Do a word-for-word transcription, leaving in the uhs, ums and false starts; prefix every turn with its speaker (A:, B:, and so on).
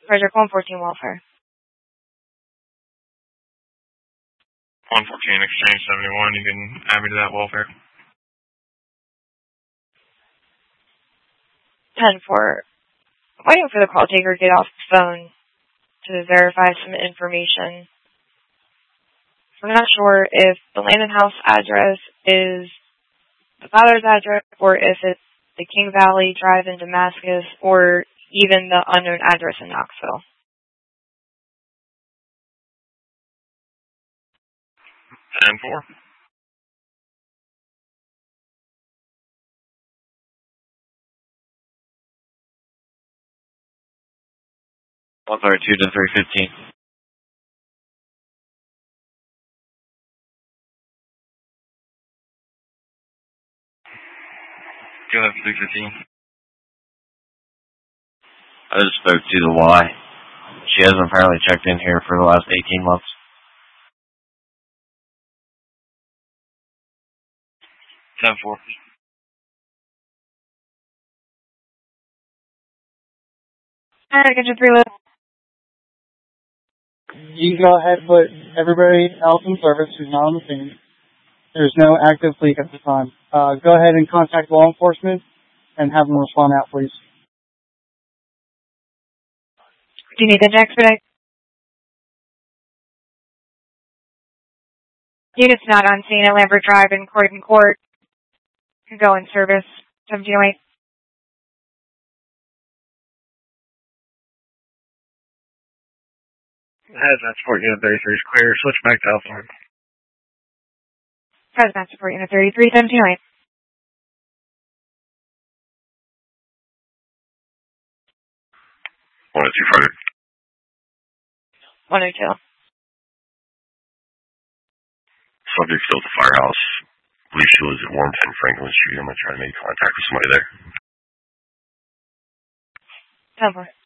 A: Project one fourteen Welfare.
B: one fourteen Exchange seventy-one, you can add me to that welfare.
A: ten four. I'm waiting for the call taker to get off the phone to verify some information. I'm not sure if the Landon House address is the father's address or if it's the King Valley Drive in Damascus or even the unknown address in Knoxville.
B: ten four.
C: one thirty-two to three fifteen.
B: Go ahead for three fifteen.
C: I just spoke to the Y. She hasn't apparently checked in here for the last eighteen months.
B: ten four.
A: Alright, get your three list.
D: You can go ahead and put everybody else in service who's not on the scene. There's no active leak at the time. Uh, go ahead and contact law enforcement and have them respond out, please.
A: Do you need the expedite? Units not on scene at Lambert Drive in Croydon Court can go in service. seventeen oh eight.
B: Hazmat support unit thirty-three is clear. Switch back to Alpha.
A: Hazmat support unit thirty-three, seventeen oh eight.
B: one oh two further.
A: one oh two.
B: Subject still at the firehouse. I believe she lives at Warrenton, Franklin Street. I'm going to try to make contact with somebody there.
A: ten four.